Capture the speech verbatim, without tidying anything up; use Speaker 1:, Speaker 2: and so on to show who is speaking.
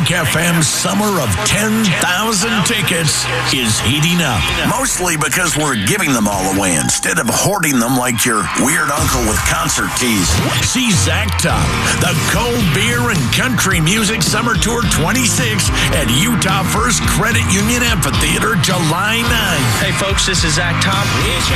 Speaker 1: Bank F M's summer of ten thousand tickets is heating up.
Speaker 2: Mostly because we're giving them all away instead of hoarding them like your weird uncle with concert tees.
Speaker 1: See Zach Top, the Cold Beer and Country Music Summer Tour twenty-six at Utah First Credit Union Amphitheater, July ninth.
Speaker 3: Hey, folks, this is Zach Top.